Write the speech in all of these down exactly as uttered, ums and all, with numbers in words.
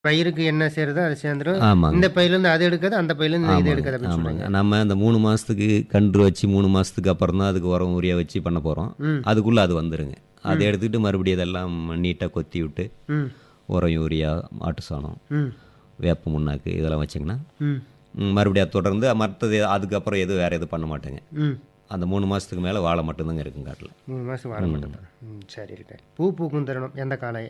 பயிருக்கு என்ன சேருதோ அது சேர்ந்துரும். ஆமாங்க. இந்த பயிர்லேருந்து அது எடுக்காது, அந்த பயிர்லேருந்து இது ஆமாங்க, எடுக்காது அப்படின்னு ஆமாங்க. சொல்றீங்க. நம்ம அந்த மூணு மாசத்துக்கு கன்று வச்சு மூணு மாசத்துக்கு அப்புறம் தான் அதுக்கு உரம், யூரியா வச்சு பண்ண போறோம். ம். அதுக்குள்ள அது வந்துருங்க. அத ம். எடுத்துக்கிட்டு மறுபடியும் இதெல்லாம் நீட்டா கொத்தி விட்டு, ம். உரம், யூரியா, மாட்டு சாணம், ம். வேப்ப முன்னாக்கு இதெல்லாம் வச்சிங்கன்னா, ம். ம் மறுபடியும் அது தொடர்ந்து மத்தது அதுக்கப்புறம் எதுவும் வேற எதுவும் பண்ண மாட்டேங்க. ம். அந்த மூணு மாசத்துக்கு மேல வாழை மட்டும்தாங்க இருக்கும் காட்டுல. மூணு மாதம் வாழ மாட்டேன். ம் சரி ரைட். பூ பூக்கும் தருணம் எந்த காலை?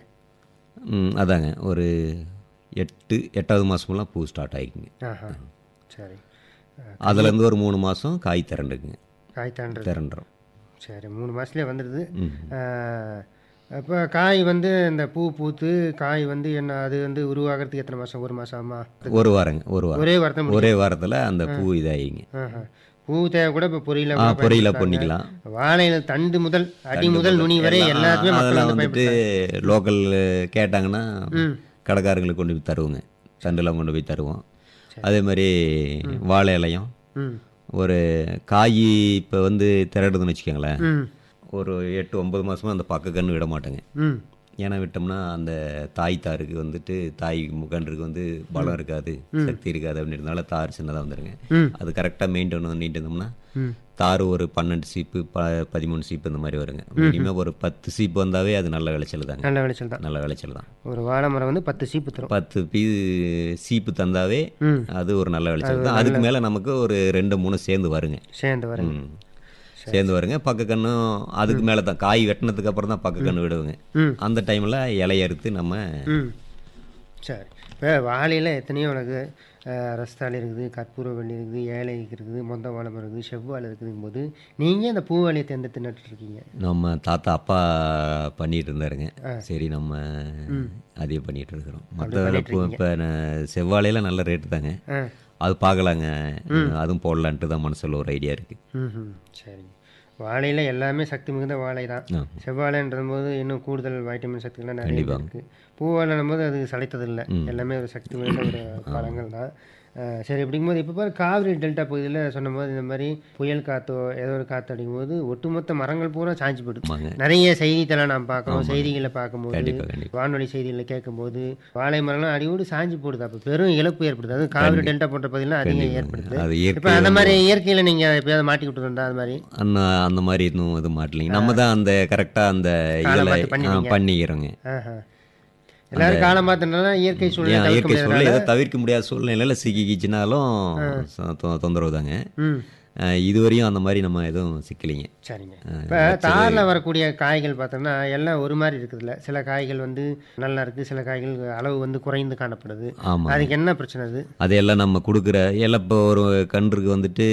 ம் அதாங்க ஒரு எட்டு எட்டாவது மாசமெல்லாம் பூ ஸ்டார்ட் ஆயிக்குங்க. ஆஹா சரி. அதுலேருந்து ஒரு மூணு மாசம் காய் திரண்டுக்குங்க. காய் தாண்டது. திரண்டுரும். சரி மூணு மாதத்துலேயே வந்துடுது. ம். அப்போ காய் வந்து இந்த பூ பூத்து காய் வந்து என்ன அது வந்து உருவாகிறதுக்கு எத்தனை மாதம்? ஒரு மாதம் ஆமா ஒரு வாரங்க ஒரு வாரம். ஒரே வாரத்தை முடியும். ஒரே வாரத்தில் அந்த பூ இதாகிங்க. ஆஹா. பூ தேவை கூட இப்போ பொரியல ஆ கூட பொரியல பயன்படுத்துறாங்க. பண்ணிக்கலாம். வாழையில தண்டு முதல் அடி முதல் நுனி வரை எல்லாம், எல்லாத்துமே மக்கள் அதெல்லாம் வந்து வந்துட்டு பயன்படுத்துறாங்க. லோக்கல் கேட்டாங்கன்னா ம். கடைக்காரங்களுக்கு கொண்டு போய் தருவோங்க. தண்டுலாம் கொண்டு போய் தருவோம். அதே மாதிரி வாழை இலையும் ம். ஒரு காய் இப்போ வந்து திரடுதுன்னு வச்சுக்கோங்களேன். ம். ஒரு எட்டு ஒன்பது மாசமா அந்த பக்க கன்று விட மாட்டேங்க. ம். ஏன்னா விட்டோம்னா அந்த தாய் தாருக்கு வந்துட்டு தாய் கன்றுக்கு வந்து பலம் இருக்காது, சக்தி இருக்காது அப்படின்றதுனால தார் சின்னதாக வந்துடுங்க. ம். அது கரெக்டாக மெயின்டைன் பண்ணிட்டு இருந்தோம்னா ம். தார் ஒரு பன்னெண்டு சீப்பு ப பதிமூணு சீப்பு இந்த மாதிரி வருங்க. மினிமம் ஒரு பத்து சீப்பு வந்தாவே அது நல்ல விளைச்சல் தாங்க. நல்ல விளைச்சல் தான். நல்ல விளைச்சல் தான். ஒரு வாழை மரம் வந்து பத்து சீப்பு தரும். பத்து பீ சீப்பு தந்தாவே ம். அது ஒரு நல்ல விளைச்சல் தான். அதுக்கு மேலே நமக்கு ஒரு ரெண்டு மூணு சேர்ந்து வருங்க. சேர்ந்து வரேன். ம் சேர்ந்து வருங்க. பக்க கன்றும் அதுக்கு மேலே தான் காய் வெட்டினதுக்கு அப்புறம் தான் பக்க கன்று விடுவோங்க. ம். அந்த டைமில் இலைய அறுத்து நம்ம ம் சரி. இப்போ வாழையில் எத்தனையோ உனக்கு ரஸ்தாளி இருக்குது, கற்பூரவள்ளி இருக்குது, ஏழை இருக்குது, மொந்த வாழை மரம் இருக்குது, செவ்வாழை இருக்குதுங்கும் போது நீங்கள் இந்த பூவாழையை தேர்ந்தெடுத்து நட்டுருக்கீங்க. நம்ம தாத்தா அப்பா பண்ணிட்டு இருந்தாருங்க. சரி நம்ம அதே பண்ணிட்டு இருக்கிறோம். மற்ற இப்போ செவ்வாழையில் நல்ல ரேட்டு தாங்க. ஆ. அது பார்க்கலாங்க. அதுவும் போடலான்ட்டு தான் மனசில் ஒரு ஐடியா இருக்குது. ம் சரிங்க. வாழையில் எல்லாமே சக்தி மிகுந்த வாழை தான். ஆ. செவ்வாழைன்ற போது இன்னும் கூடுதல் வைட்டமின் சக்திகள்லாம் நிறைய இருக்குது. பூவாழைன்னும் போது அது சளைத்ததில்லை. எல்லாமே ஒரு சக்தி மிகுந்த ஒரு பழங்கள் தான். அஹ் சரி அப்படிங்கும்போது இப்போ பாரு காவிரி டெல்டா பகுதியில் சொன்ன போது இந்த மாதிரி புயல் காற்றோ ஏதோ ஒரு காற்று அடிக்கும்போது ஒட்டுமொத்த மரங்கள் பூரா சாஞ்சு போயிடும். ஆமாங்க. நிறைய செய்தித்தெல்லாம் நான் பார்க்குறோம். செய்திகளை பார்க்கும்போது கண்டிப்பாக கண்டிப்பாக வானொலி செய்திகளை கேட்கும்போது வாழை மரம்லாம் அடியோடு சாஞ்சு போடுது. அப்போ பெரும் இழப்பு ஏற்படுது. அது காவிரி டெல்டா போன்ற பகுதியெல்லாம் அதிகம் ஏற்படுது. அது இப்போ இயற்கை அந்த மாதிரி இயற்கையில் நீங்கள் எப்பயாவது மாட்டி விட்டுருந்தா அது மாதிரி அந்த அந்த மாதிரி இன்னும் இது மாட்டலைங்க. நம்ம தான் அந்த கரெக்டாக அந்த காலம் இதில் பார்த்து பண்ணிட்டீங்க. பண்ணிக்கிறோங்க. ஆஹா. எல்லாரும் காலம் பார்த்தனால இயற்கை சூழ்நிலை ஏன் தவிர்க்க இயற்கை சூழ்நிலை முடியாதனால. எதை தவிர்க்க முடியாத சூழ்நிலையில் சிக்கிக்கிச்சுனாலும் தொ- தொந்தரவு தாங்க. ம் அஹ் இதுவரையும் அந்த மாதிரி நம்ம எதுவும் சிக்கலிங்க. சரிங்க. இப்போ தாரில் வரக்கூடிய காய்கள் பார்த்தோம்னா எல்லாம் ஒரு மாதிரி இருக்குதுல்ல. சில காய்கள் வந்து நல்லா இருக்குது, சில காய்கள் அளவு வந்து குறைந்து காணப்படுது. ஆமாம். அதுக்கு என்ன பிரச்சனை அது? அதையெல்லாம் நம்ம கொடுக்குற எல்லாம் இப்போ ஒரு கன்றுக்கு வந்துட்டு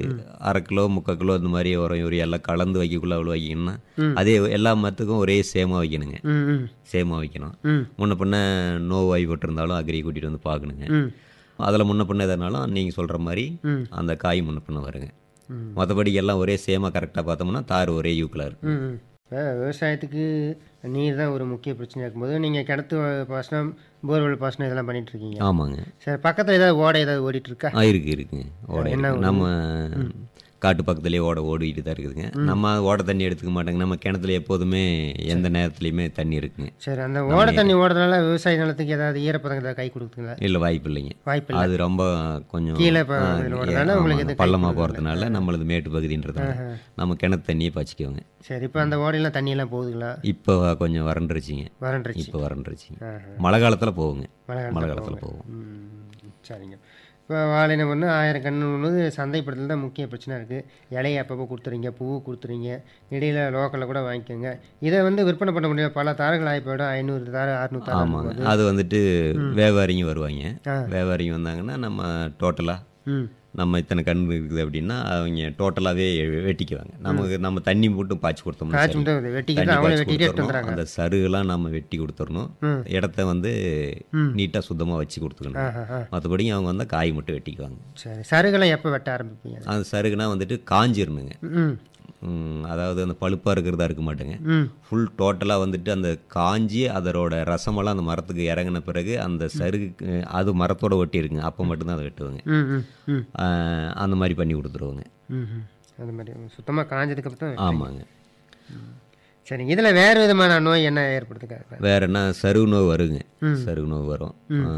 அரை கிலோ முக்கால் கிலோ இந்த மாதிரி உரம் யூரியா எல்லாம் கலந்து வைக்கக்குள்ள அவ்வளோ வைக்கணும்னா அதே எல்லா மரத்துக்கும் ஒரே சேமாக வைக்கணுங்க. ம் ம் சேமாக வைக்கணும். ம் முன்ன பின்ன நோவாய் போட்டிருந்தாலும் அக்ரி கூட்டிகிட்டு வந்து பார்க்கணுங்க. ம் அதில் முன்ன பின்ன எதனாலும் நீங்கள் சொல்கிற மாதிரி ம் அந்த காய் முன்ன பின்ன வருங்க. ம் மற்றபடி எல்லாம் ஒரே சேமாக கரெக்டாக பார்த்தோம்னா தார் ஒரே யூக்கில் இருக்கும். ம் ம். இப்போ விவசாயத்துக்கு நீர் தான் ஒரு முக்கிய பிரச்சனையாக இருக்கும்போது நீங்கள் கிணத்து பாசனம், போர்வெல் பாசனம் இதெல்லாம் பண்ணிட்டு இருக்கீங்க. ஆமாங்க. சரி பக்கத்தில் ஏதாவது ஓடை ஏதாவது ஓடிட்டு இருக்கா? ஆ இருக்கு இருக்குங்க. ஓடை என்ன இருக்கு. நம்ம காட்டு பக்கத்துலேயே ஓட ஓடிக்கிட்டு தான் இருக்குதுங்க. நம்ம ஓட தண்ணி எடுத்துக்க மாட்டோங்க. நம்ம கிணத்துல எப்போதுமே எந்த நேரத்துலையுமே தண்ணி இருக்குங்க. சரி அந்த ஓடை தண்ணி ஓடுறதுனால விவசாய நிலத்துக்கு ஏதாவது ஈரப்பதம் ஏதாவது கை கொடுக்குங்களா? இல்லை வாய்ப்பு இல்லைங்க. வாய்ப்பு இல்லை. அது ரொம்ப கொஞ்சம் கீழே இப்போ ஓடுறதுனால உங்களுக்கு எது கை பள்ளமாக கொடுக்கறதில்ல. போகிறதுனால நம்மளது மேட்டு பகுதின்றதுனால நம்ம கிணத்து தண்ணியே பாய்ச்சிக்குவோங்க. சரி இப்போ அந்த ஓடையெல்லாம் தண்ணியெல்லாம் போகுதுங்களா? இப்போ கொஞ்சம் வறண்டுருச்சிங்க. வறண்டுருச்சு. இப்போ வறண்டுருச்சிங்க. ஆஹா. மழை காலத்தில் போகுங்க. மழை மழை காலத்துல காலத்தில் போகும். ம் சரிங்க. இப்போ வாழைன ஒன்று ஆயிரம் கன்றுன்றது சந்தைப்படுத்தல் தான் முக்கிய பிரச்சனை இருக்குது. இலையை அப்பப்போ கொடுத்துறீங்க, பூ கொடுத்துறீங்க, இடையில லோக்கலில் கூட வாங்கிக்கோங்க. இதை வந்து விற்பனை பண்ண முடியாது. பல தார்கள் ஆகி போயிடும். ஐநூறு தாரு அறுநூறு தாரு ஆமாங்க. இருக்கும்போது. அது வந்துட்டு வியாபாரிங்க வருவாங்க. ஆ. வியாபாரிங்க வந்தாங்கன்னா நம்ம டோட்டலாக ம் நம்ம இத்தனை கன்று இருக்குது அப்படின்னா அவங்க டோட்டலாகவே வெட்டிக்குவாங்க. நமக்கு நம்ம தண்ணி மட்டும் பாய்ச்சி கொடுத்தோம்னா காய்ச்சி சரி. மட்டும் வெட்டிக்கிட்டு தண்ணி அவங்களே பாய்ச்சி வெட்டிட்டு எடுத்து கொடுத்துடணும். வந்துடுறாங்க. அந்த சருகெல்லாம் நம்ம வெட்டி கொடுத்துடணும். ம் இடத்த வந்து ம் நீட்டாக சுத்தமாக வச்சு கொடுத்துக்கணும். ஆஹா ஆ. மற்றபடி அவங்க வந்து காய் மட்டும் வெட்டிக்குவாங்க. சரி சருகெல்லாம் எப்போ வெட்ட ஆரம்பிப்பீங்க? அந்த சருகுனா வந்துட்டு காஞ்சிரணுங்க. ம் ம், அதாவது அந்த பழுப்பாக இருக்கிறதா இருக்க மாட்டேங்க. ம் ஃபுல் டோட்டலாக வந்துட்டு அந்த காஞ்சி அதோட ரசமெல்லாம் அந்த மரத்துக்கு இறங்கின பிறகு அந்த சருகு அது மரத்தோட ஒட்டி இருக்குங்க. அப்போ மட்டும்தான் அதை வெட்டுவாங்க. ம் ம் ம் ஆஹ், அந்த மாதிரி பண்ணி கொடுத்துருவோங்க. ம் ம். அந்த மாதிரி சுத்தமாக காஞ்சதுக்கு அப்புறம் தான் வெட்டுறீங்க. ஆமாங்க. சரிங்க. இதில் வேறு விதமான நோய் என்ன ஏற்படுத்துக்காது? வேற என்ன சருகு நோய் வருங்க. சருகு நோய் வரும்.